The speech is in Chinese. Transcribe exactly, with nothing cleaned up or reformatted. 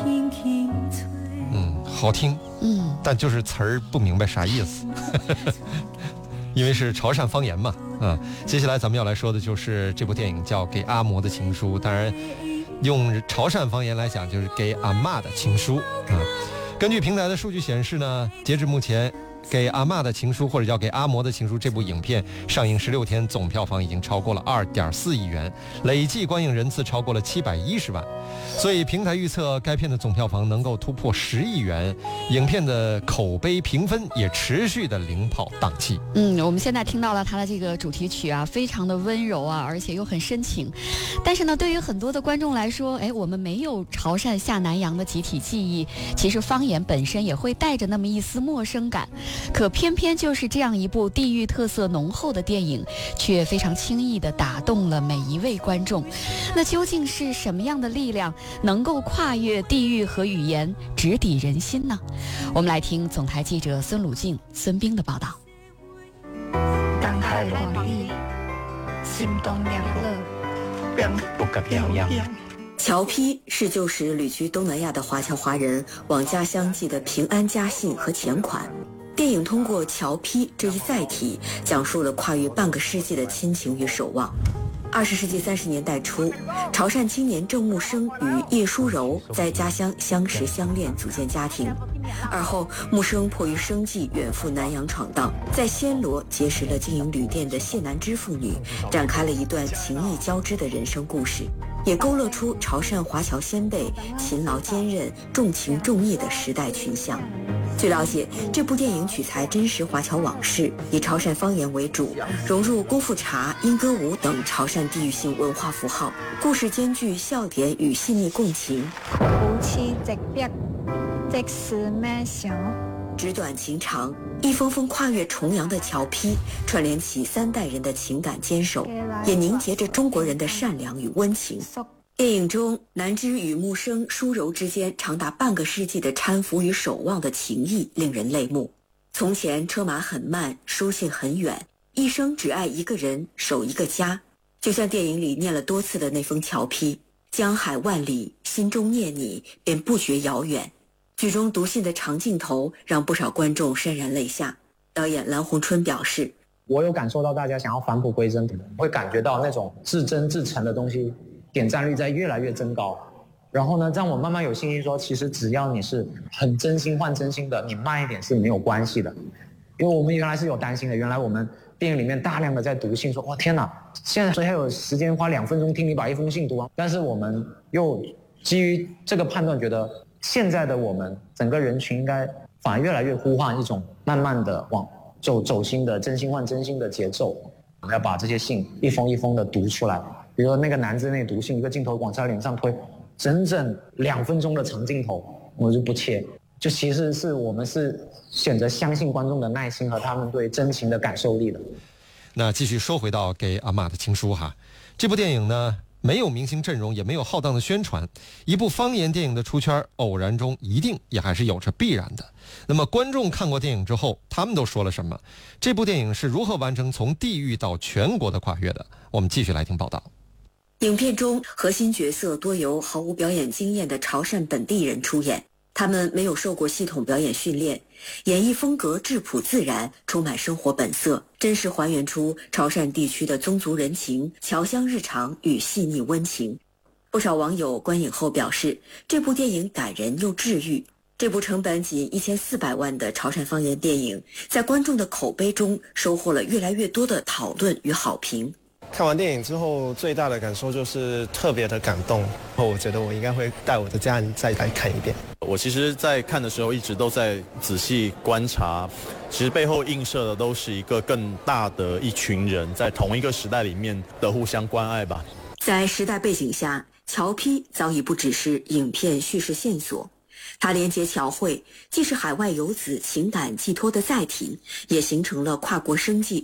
嗯，好听， 嗯， 但就是词儿不明白啥意思。因为是潮汕方言嘛，啊，接下来咱们要来说的就是这部电影叫《给阿嬷的情书》，当然用潮汕方言来讲就是给阿嬷的情书啊。根据平台的数据显示呢，截至目前，给阿嬷的情书或者叫给阿嬷的情书这部影片上映十六天，总票房已经超过了二点四亿元，累计观影人次超过了七百一十万，所以平台预测该片的总票房能够突破十亿元，影片的口碑评分也持续的领跑档期。 嗯，我们现在听到了它的这个主题曲啊，非常的温柔啊，而且又很深情。但是呢，对于很多的观众来说，哎，我们没有潮汕下南洋的集体记忆，其实方言本身也会带着那么一丝陌生感。可偏偏就是这样一部地域特色浓厚的电影，却非常轻易地打动了每一位观众。那究竟是什么样的力量能够跨越地域和语言，直抵人心呢？我们来听总台记者孙鲁静、孙冰的报道。 当海广丽，心动两乐， 不可表扬。 侨批是旧时旅居东南亚的华侨华人往家乡寄的平安家信和钱款。电影通过侨批这一载体，讲述了跨越半个世纪的亲情与守望。二十世纪三十年代初，潮汕青年郑木生与叶淑柔在家乡相识相恋，组建家庭。而后，木生迫于生计远赴南洋闯荡，在暹罗结识了经营旅店的谢南枝妇女，展开了一段情谊交织的人生故事，也勾勒出潮汕华侨先辈勤劳坚韧、重情重义的时代群像。据了解，这部电影取材真实华侨往事，以潮汕方言为主，融入功夫茶、莺歌舞等潮汕地域性文化符号，故事兼具笑点与细腻共情。 夫妻直逼，即是咩想？ 纸短情长，一封封跨越重洋的侨批，串联起三代人的情感坚守，也凝结着中国人的善良与温情。电影中，南枝与木生、淑柔之间长达半个世纪的搀扶与守望的情谊令人泪目。从前车马很慢，书信很远，一生只爱一个人，守一个家。就像电影里念了多次的那封侨批：江海万里，心中念你，便不觉遥远。剧中读信的长镜头让不少观众潸然泪下。导演蓝洪春表示： 我有感受到大家想要返璞归真，会感觉到那种至真至诚的东西点赞率在越来越增高，然后呢，让我慢慢有信心说，其实只要你是很真心换真心的，你慢一点是没有关系的。因为我们原来是有担心的，原来我们电影里面大量的在读信，说哇天哪，现在谁还有时间花两分钟听你把一封信读完？但是我们又基于这个判断，觉得现在的我们整个人群应该反而越来越呼唤一种慢慢的往走走心的真心换真心的节奏。我们要把这些信一封一封的读出来。比如说那个男子那读信，一个镜头往他脸上推，整整两分钟的长镜头，我就不切。就其实是我们是选择相信观众的耐心和他们对真情的感受力的。 那继续说回到给阿嬷的情书哈，这部电影呢没有明星阵容，也没有浩荡的宣传，一部方言电影的出圈，偶然中一定也还是有着必然的。那么观众看过电影之后，他们都说了什么？这部电影是如何完成从地域到全国的跨越的？我们继续来听报道。 影片中核心角色多由毫无表演经验的潮汕本地人出演，他们没有受过系统表演训练，演绎风格质朴自然，充满生活本色，真实还原出潮汕地区的宗族人情、侨乡日常与细腻温情。不少网友观影后表示，这部电影感人又治愈。这部成本仅一千四百万的潮汕方言电影，在观众的口碑中收获了越来越多的讨论与好评。 看完电影之后，最大的感受就是特别的感动。我觉得我应该会带我的家人再来看一遍。 我其实在看的时候一直都在仔细观察，其实背后映射的都是一个更大的一群人在同一个时代里面的互相关爱吧。 在时代背景下，侨批早已不只是影片叙事线索，它连接侨汇，既是海外游子情感寄托的载体，也形成了跨国生计